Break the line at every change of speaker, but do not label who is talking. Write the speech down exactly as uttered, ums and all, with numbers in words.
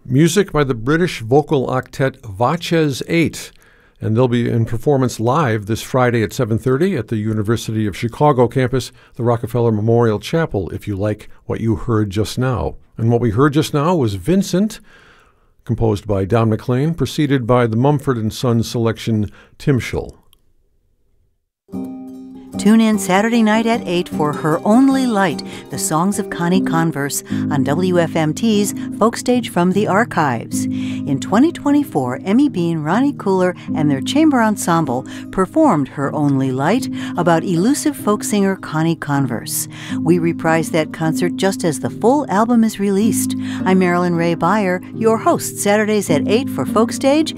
Music by the British vocal octet Vaches eight, and they'll be in performance live this Friday at seven thirty at the University of Chicago campus, the Rockefeller Memorial Chapel, if you like what you heard just now. And what we heard just now was Vincent, composed by Don McLean, preceded by the Mumford and Sons selection Timshel.
Tune in Saturday night at eight for Her Only Light, the songs of Connie Converse on W F M T's Folkstage from the Archives. In twenty twenty-four, Emmy Bean, Ronnie Cooler, and their chamber ensemble performed Her Only Light about elusive folk singer Connie Converse. We reprised that concert just as the full album is released. I'm Marilyn Ray Beyer, your host Saturdays at eight for Folkstage